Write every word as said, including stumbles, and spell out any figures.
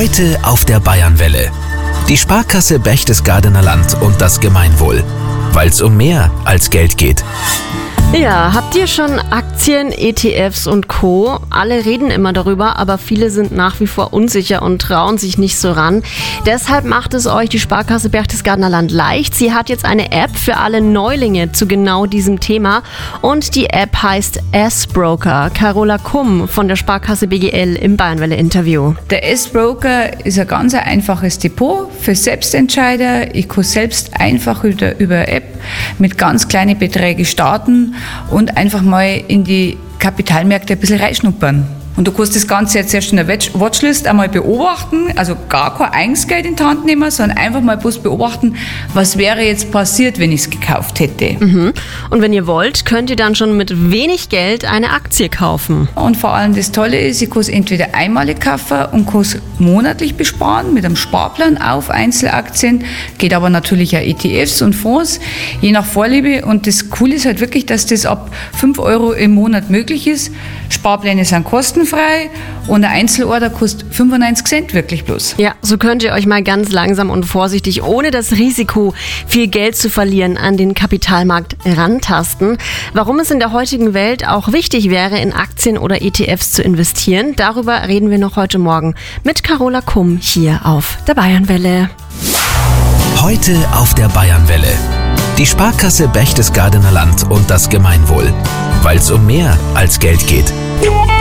Heute auf der Bayernwelle. Die Sparkasse Berchtesgadener Land und das Gemeinwohl. Weil es um mehr als Geld geht. Ja, habt ihr schon Aktien, E T Fs und Co.? Alle reden immer darüber, aber viele sind nach wie vor unsicher und trauen sich nicht so ran. Deshalb macht es euch die Sparkasse Berchtesgadener Land leicht. Sie hat jetzt eine App für alle Neulinge zu genau diesem Thema und die App heißt S-Broker. Carola Kumm von der Sparkasse B G L im Bayernwelle-Interview. Der S-Broker ist ein ganz einfaches Depot für Selbstentscheider. Ich kann selbst einfach über, über App mit ganz kleinen Beträgen starten und einfach mal in die Kapitalmärkte ein bisschen reinschnuppern. Und du kannst das Ganze jetzt erst in der Watchlist einmal beobachten, also gar kein eigenes Geld in die Hand nehmen, sondern einfach mal bloß beobachten, was wäre jetzt passiert, wenn ich es gekauft hätte. Mhm. Und wenn ihr wollt, könnt ihr dann schon mit wenig Geld eine Aktie kaufen. Und vor allem das Tolle ist, ich kann es entweder einmalig kaufen und kann es monatlich besparen mit einem Sparplan auf Einzelaktien, geht aber natürlich auch E T Fs und Fonds, je nach Vorliebe. Und das Coole ist halt wirklich, dass das ab fünf Euro im Monat möglich ist. Sparpläne sind kostenfrei. Frei und ein Einzelorder kostet fünfundneunzig Cent wirklich bloß. Ja, so könnt ihr euch mal ganz langsam und vorsichtig, ohne das Risiko, viel Geld zu verlieren, an den Kapitalmarkt rantasten. Warum es in der heutigen Welt auch wichtig wäre, in Aktien oder E T Fs zu investieren, darüber reden wir noch heute Morgen mit Carola Kumm hier auf der Bayernwelle. Heute auf der Bayernwelle. Die Sparkasse Berchtesgadener Land und das Gemeinwohl. Weil es um mehr als Geld geht.